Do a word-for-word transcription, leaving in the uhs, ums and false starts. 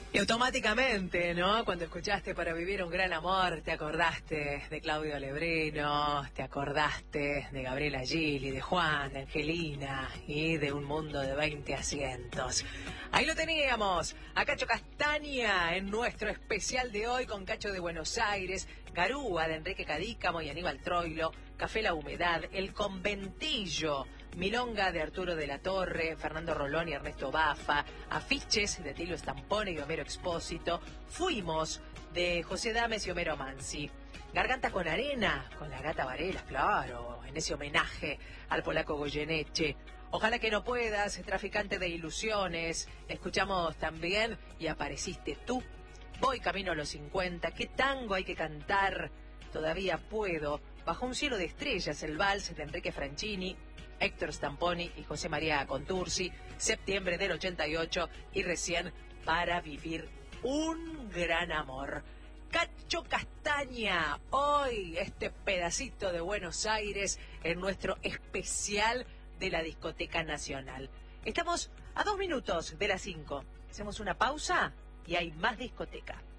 Y automáticamente, ¿no? Cuando escuchaste Para vivir un gran amor, te acordaste de Claudio Lebrino, te acordaste de Gabriela Gili, de Juan, de Angelina y de Un mundo de veinte asientos. Ahí lo teníamos, a Cacho Castaña en nuestro especial de hoy con Cacho de Buenos Aires, Garúa de Enrique Cadícamo y Aníbal Troilo, Café La Humedad, El Conventillo, Milonga de Arturo de la Torre, Fernando Rolón y Ernesto Bafa, Afiches de Tilio Stampone y Homero Expósito, Fuimos de José Dames y Homero Mansi, Garganta con Arena, con la Gata Varela, claro, en ese homenaje al polaco Goyeneche. Ojalá que no puedas, Traficante de Ilusiones, escuchamos también Y apareciste tú, Voy camino a los cincuenta, ¿Qué tango hay que cantar? Todavía puedo, Bajo un cielo de estrellas, el vals de Enrique Franchini, Héctor Stamponi y José María Contursi, septiembre del ochenta y ocho, y recién Para vivir un gran amor. Cacho Castaña, hoy este pedacito de Buenos Aires en nuestro especial de la Discoteca Nacional. Estamos a dos minutos de las cinco. Hacemos una pausa y hay más discoteca.